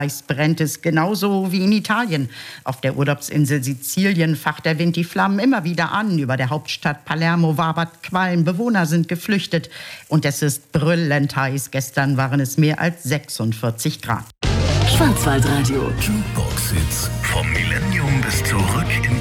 brennt es genauso wie in Italien. Auf der Urlaubsinsel Sizilien facht der Wind die Flammen immer wieder an. Über der Hauptstadt Palermo wabert Qualm. Bewohner sind geflüchtet. Und es ist brüllend heiß. Gestern waren es mehr als 46 Grad. Schwarzwaldradio. Jukebox-Hits vom Millennium bis zurück in